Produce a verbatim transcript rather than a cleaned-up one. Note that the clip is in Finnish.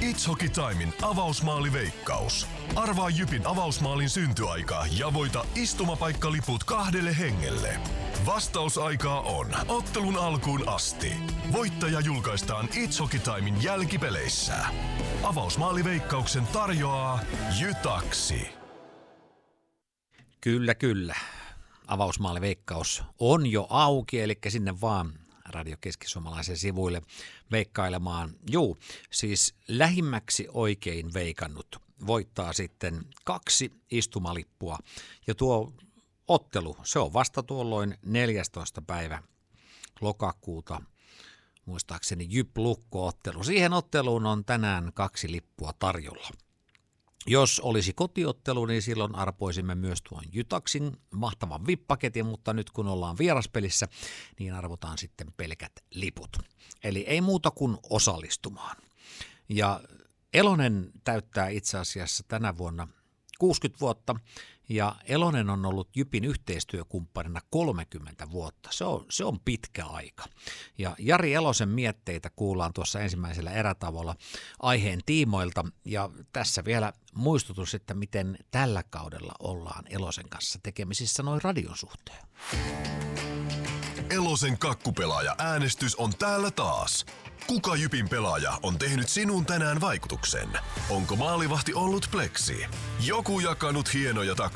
It's Hockey Timein avausmaaliveikkaus. Arvaa Jypin avausmaalin syntyaikaa ja voita istumapaikaliput kahdelle hengelle. Vastausaikaa on ottelun alkuun asti. Voittaja julkaistaan It's Hockey Timein jälkipeleissä. Avausmaaliveikkauksen tarjoaa Jytaksi. Kyllä, kyllä. Avausmaaliveikkaus on jo auki, eli sinne vaan Radio Keski-Suomalaisen sivuille veikkailemaan. Juu, siis lähimmäksi oikein veikannut voittaa sitten kaksi istumalippua. Ja tuo ottelu, se on vasta tuolloin neljästoista päivä lokakuuta, muistaakseni Jyp-Lukko-ottelu. Siihen otteluun on tänään kaksi lippua tarjolla. Jos olisi kotiottelu, niin silloin arpoisimme myös tuon Jytaksin mahtavan V I P-paketin, mutta nyt kun ollaan vieraspelissä, niin arvotaan sitten pelkät liput. Eli ei muuta kuin osallistumaan. Ja Elonen täyttää itse asiassa tänä vuonna kuusikymmentä vuotta, ja Elonen on ollut Jypin yhteistyökumppanina kolmekymmentä vuotta. Se on, se on pitkä aika. Ja Jari Elosen mietteitä kuullaan tuossa ensimmäisellä erätavolla aiheen tiimoilta, ja tässä vielä muistutus, että miten tällä kaudella ollaan Elosen kanssa tekemisissä noin radion suhteen. Elosen kakkupelaaja äänestys on täällä taas. Kuka Jypin pelaaja on tehnyt sinun tänään vaikutuksen? Onko maalivahti ollut pleksi? Joku jakanut hienoja tak-